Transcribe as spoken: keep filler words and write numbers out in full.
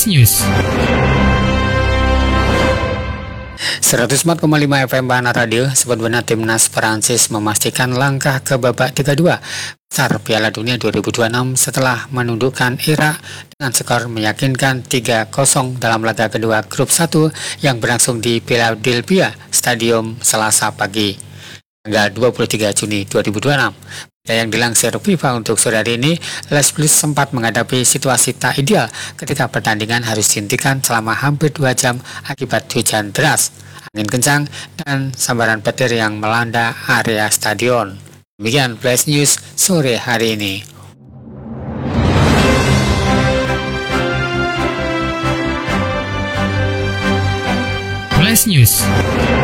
Flash News. seratus empat koma lima F M Bahana Radio, sebenarnya timnas Prancis memastikan langkah ke babak tiga puluh dua besar Piala Dunia dua ribu dua puluh enam setelah menundukkan Irak dengan skor meyakinkan tiga kosong dalam laga kedua grup satu yang berlangsung di Philadelphia Stadium Selasa pagi, tanggal dua puluh tiga Juni dua ribu dua puluh enam. Yang dilansir FIFA untuk sore hari ini, Les Blues sempat menghadapi situasi tak ideal ketika pertandingan harus dihentikan selama hampir dua jam akibat hujan deras, angin kencang, dan sambaran petir yang melanda area stadion. Demikian Flash News sore hari ini. Flash News.